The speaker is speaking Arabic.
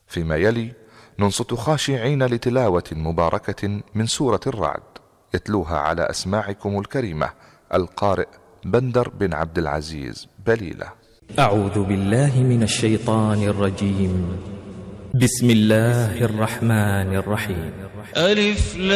فيما يلي ننصت خاشعين لتلاوة مباركة من سورة الرعد، يتلوها على أسماعكم الكريمة القارئ بندر بن عبد العزيز بليلة. أعوذ بالله من الشيطان الرجيم. بسم الله الرحمن الرحيم. ألف